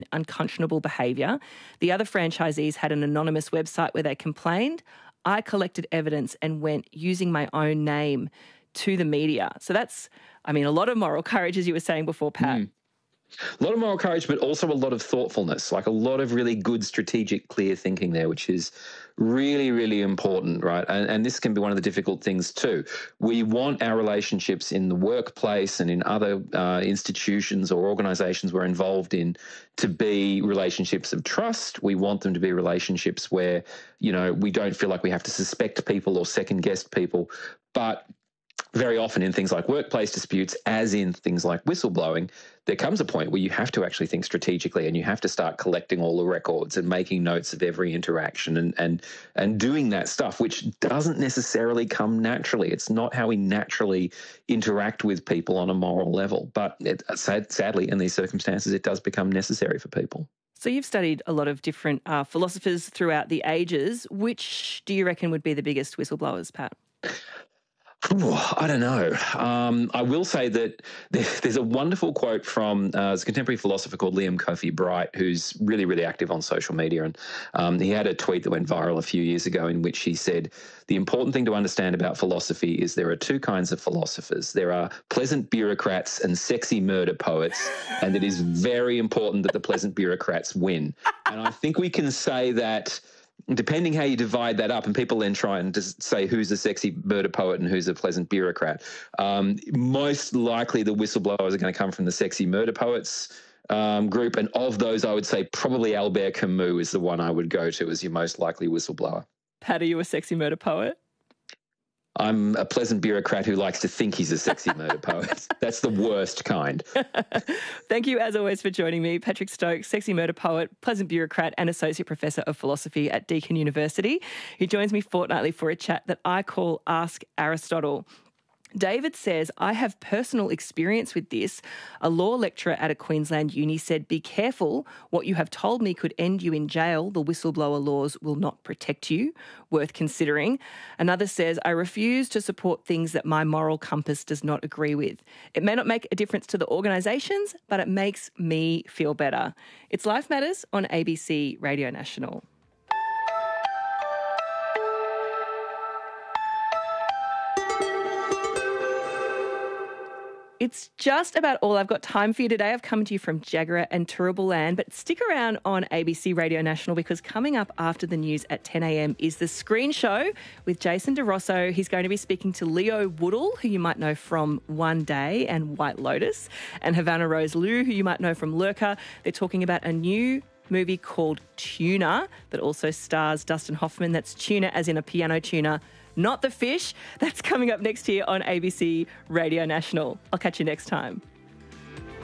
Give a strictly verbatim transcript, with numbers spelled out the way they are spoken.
unconscionable behaviour. The other franchisees had an anonymous website where they complained. I collected evidence and went using my own name to the media. So that's, I mean, a lot of moral courage, as you were saying before, Pat. Mm. A lot of moral courage, but also a lot of thoughtfulness, like a lot of really good strategic, clear thinking there, which is really, really important, right? And, and this can be one of the difficult things too. We want our relationships in the workplace and in other uh, institutions or organisations we're involved in to be relationships of trust. We want them to be relationships where, you know, we don't feel like we have to suspect people or second guess people, but very often in things like workplace disputes, as in things like whistleblowing, there comes a point where you have to actually think strategically and you have to start collecting all the records and making notes of every interaction and and and doing that stuff, which doesn't necessarily come naturally. It's not how we naturally interact with people on a moral level. But it, sad, sadly, in these circumstances, it does become necessary for people. So you've studied a lot of different uh, philosophers throughout the ages. Which do you reckon would be the biggest whistleblowers, Pat? Ooh, I don't know. Um, I will say that there, there's a wonderful quote from uh, a contemporary philosopher called Liam Coffey Bright, who's really, really active on social media. And um, he had a tweet that went viral a few years ago in which he said, the important thing to understand about philosophy is there are two kinds of philosophers. There are pleasant bureaucrats and sexy murder poets, and it is very important that the pleasant bureaucrats win. And I think we can say that depending how you divide that up, and people then try and just say who's a sexy murder poet and who's a pleasant bureaucrat, um, most likely the whistleblowers are going to come from the sexy murder poets um, group. And of those, I would say probably Albert Camus is the one I would go to as your most likely whistleblower. Pat, are you a sexy murder poet? I'm a pleasant bureaucrat who likes to think he's a sexy murder poet. That's the worst kind. Thank you, as always, for joining me. Patrick Stokes, sexy murder poet, pleasant bureaucrat and Associate Professor of Philosophy at Deakin University, who joins me fortnightly for a chat that I call Ask Aristotle. David says, I have personal experience with this. A law lecturer at a Queensland uni said, be careful, what you have told me could end you in jail. The whistleblower laws will not protect you. Worth considering. Another says, I refuse to support things that my moral compass does not agree with. It may not make a difference to the organisations, but it makes me feel better. It's Life Matters on A B C Radio National. It's just about all I've got time for you today. I've come to you from Jagera and Turrbal land, but stick around on A B C Radio National because coming up after the news at ten a.m. is The Screen Show with Jason DeRosso. He's going to be speaking to Leo Woodall, who you might know from One Day and White Lotus, and Havana Rose Liu, who you might know from Lurker. They're talking about a new movie called Tuna that also stars Dustin Hoffman. That's tuna as in a piano tuner, not the fish. That's coming up next here on A B C Radio National. I'll catch you next time.